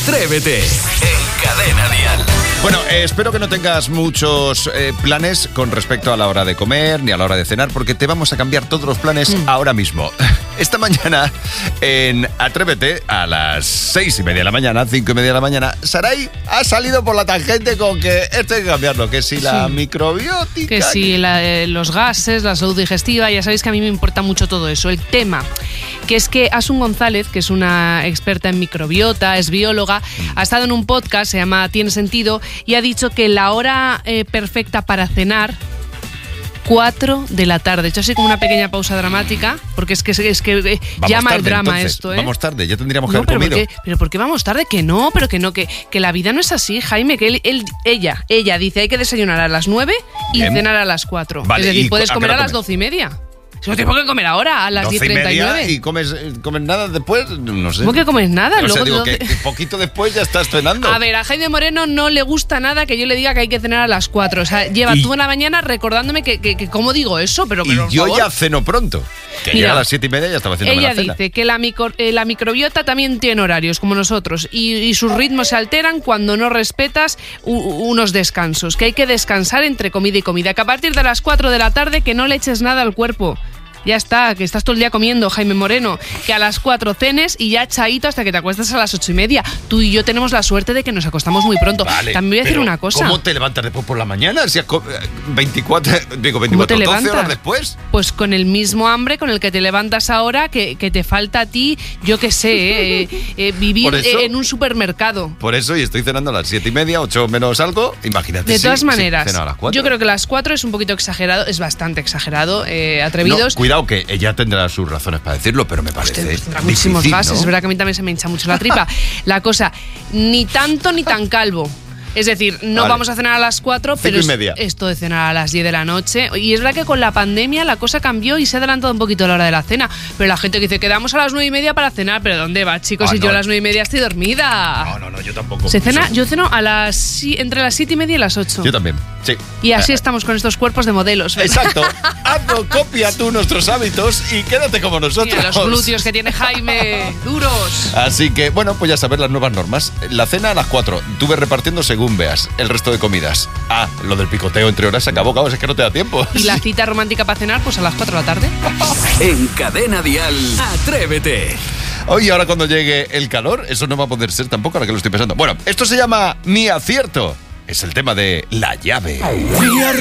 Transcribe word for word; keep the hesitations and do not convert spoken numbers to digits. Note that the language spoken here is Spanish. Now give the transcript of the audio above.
Atrévete en Cadena Dial. Bueno, eh, espero que no tengas muchos eh, planes con respecto a la hora de comer ni a la hora de cenar, porque te vamos a cambiar todos los planes mm. ahora mismo. Esta mañana, en Atrévete, a las seis y media de la mañana, cinco y media de la mañana, Saray ha salido por la tangente con que esto hay que cambiarlo, que si la sí. microbiótica... Que si la, eh, los gases, la salud digestiva, ya sabéis que a mí me importa mucho todo eso. El tema, que es que Asun González, que es una experta en microbiota, es bióloga, mm. ha estado en un podcast, se llama Tiene Sentido, y ha dicho que la hora eh, perfecta para cenar, cuatro de la tarde. He hecho así como una pequeña pausa dramática, porque es que, es que eh, llama tarde, el drama entonces, esto, ¿eh? Vamos tarde, ya tendríamos que no, haber pero comido. ¿por qué, pero ¿por qué vamos tarde? Que no, pero que no, que, que la vida no es así, Jaime, que él, él, ella, ella dice hay que desayunar a las nueve y Bien. cenar a las cuatro. Vale, es decir, puedes comer a, a las doce y media. Si no tengo que comer ahora, a las diez treinta y nueve. ¿Y comes, comes nada después? No sé. ¿Cómo que comes nada? O sea, Luego, digo que, que poquito después ya estás cenando. A ver, a Jaime Moreno no le gusta nada que yo le diga que hay que cenar a las cuatro. O sea, lleva y... toda una mañana recordándome que, que, que cómo digo eso, pero... pero y yo favor. ya ceno pronto. Que Mira, ya a las siete y media ya estaba haciendo la cena. Ella dice que la, micro, eh, la microbiota también tiene horarios, como nosotros, y, y sus ritmos se alteran cuando no respetas u, unos descansos, que hay que descansar entre comida y comida, que a partir de las cuatro de la tarde que no le eches nada al cuerpo. Ya está, que estás todo el día comiendo, Jaime Moreno. Que a las cuatro cenes y ya chaito hasta que te acuestas a las ocho y media. Tú y yo tenemos la suerte de que nos acostamos muy pronto. Vale, también voy a decir una cosa. ¿Cómo te levantas después por la mañana? Si veinticuatro, digo veinticuatro, doce horas después. Pues con el mismo hambre con el que te levantas ahora, que, que te falta a ti, yo qué sé, eh, eh, vivir eso, en un supermercado. Por eso, y estoy cenando a las siete y media, ocho menos algo. Imagínate. De todas si, maneras, si a las cuatro. Yo creo que las cuatro es un poquito exagerado, es bastante exagerado, eh, atrevidos. No, cuidado que ella tendrá sus razones para decirlo, pero me parece Hostia, tendrá muchísimos difícil, gases, ¿no? Es verdad que a mí también se me hincha mucho la tripa. La cosa, ni tanto ni tan calvo. Es decir, no vale. vamos a cenar a las cuatro, pero es, esto de cenar a las diez de la noche. Y es verdad que con la pandemia la cosa cambió y se ha adelantado un poquito la hora de la cena. Pero la gente que dice, quedamos a las nueve y media para cenar. ¿Pero dónde va, chicos? Si ah, no. yo a las nueve y media estoy dormida. No, no, no, yo tampoco. Se cena, yo ceno a las entre las siete y media y las ocho. Yo también, sí. Y así eh. estamos con estos cuerpos de modelos, ¿verdad? Exacto. Hazlo, copia tú nuestros hábitos y quédate como nosotros. Mira, los glúteos que tiene Jaime, duros. Así que, bueno, pues ya sabes las nuevas normas. La cena a las cuatro. Tú ves repartiendo según veas. El resto de comidas. Ah, lo del picoteo entre horas se acabó, cabrón, es que no te da tiempo. Y la cita romántica para cenar, pues a las cuatro de la tarde. En Cadena Dial, Atrévete. Hoy, ahora cuando llegue el calor, eso no va a poder ser tampoco, ahora que lo estoy pensando. Bueno, esto se llama Mi Acierto. Es el tema de La Llave.